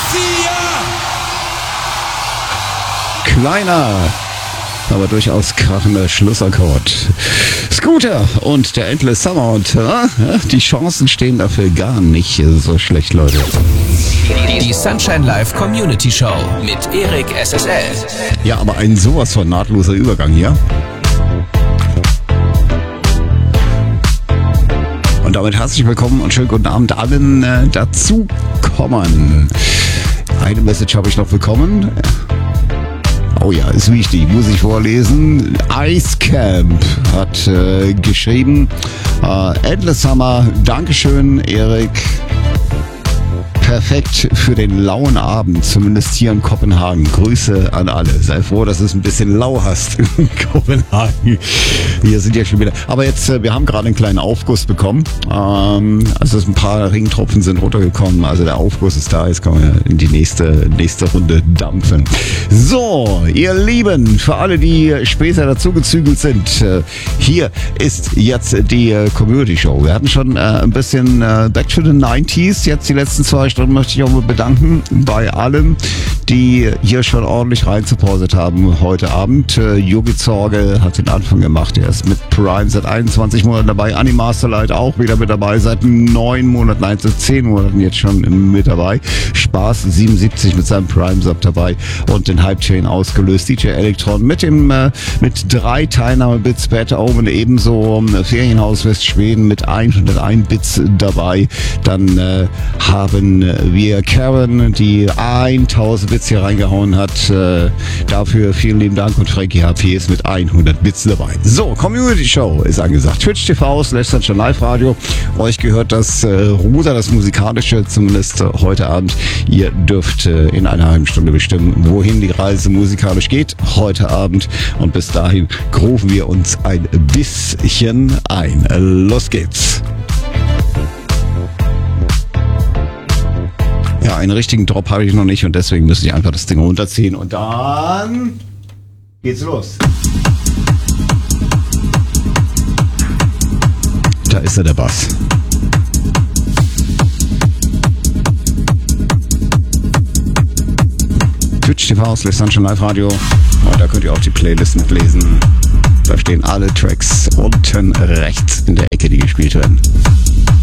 Kleiner, aber durchaus krachender Schlussakkord. Scooter und der Endless Summer und die Chancen stehen dafür gar nicht so schlecht, Leute. Die Sunshine Live Community Show mit Erik SSL. Ja, aber ein sowas von nahtloser Übergang hier. Und damit herzlich willkommen und schönen guten Abend allen dazukommen. Eine Message habe ich noch bekommen. Oh ja, ist wichtig, muss ich vorlesen. Ice Camp hat geschrieben, Endless Summer, Dankeschön, Erik. Perfekt für den lauen Abend, zumindest hier in Kopenhagen. Grüße an alle. Sei froh, dass du es ein bisschen lau hast in Kopenhagen. Wir sind ja schon wieder. Aber jetzt, wir haben gerade einen kleinen Aufguss bekommen. Also ein paar Regentropfen sind runtergekommen. Also der Aufguss ist da. Jetzt kommen wir in die nächste Runde dampfen. So, ihr Lieben, für alle, die später dazugezügelt sind, hier ist jetzt die Community Show. Wir hatten schon ein bisschen Back to the 90s, jetzt die letzten 2 Stunden. Möchte ich auch mal bedanken bei allen, die hier schon ordentlich reinzupausert haben heute Abend. Yogi Zorge hat den Anfang gemacht. Er ist mit Prime seit 21 Monaten dabei. Animasterlight auch wieder mit dabei. Seit 9 Monaten, nein, seit 10 Monaten jetzt schon mit dabei. Spaß 77 mit seinem Prime-Sub dabei und den Hype-Chain ausgelöst. DJ Electron mit 3 Teilnahme-Bits. Bad Omen ebenso. Ferienhaus Westschweden mit 101 Bits dabei. Dann haben wir Karen, die 1000 Bits hier reingehauen hat. Dafür vielen lieben Dank und Frankie HP ist mit 100 Bits dabei. So, Community Show ist angesagt. Twitch TV, Sunshine Live Radio. Euch gehört das Ruder, das Musikalische, zumindest heute Abend. Ihr dürft in einer halben Stunde bestimmen, wohin die Reise musikalisch geht heute Abend. Und bis dahin rufen wir uns ein bisschen ein. Los geht's. Ja, einen richtigen Drop habe ich noch nicht und deswegen müsste ich einfach das Ding runterziehen und dann geht's los. Da ist er, der Bass. Twitch TV, Sunshine Live Radio. Und da könnt ihr auch die Playlist mitlesen. Da stehen alle Tracks unten rechts in der Ecke, die gespielt werden.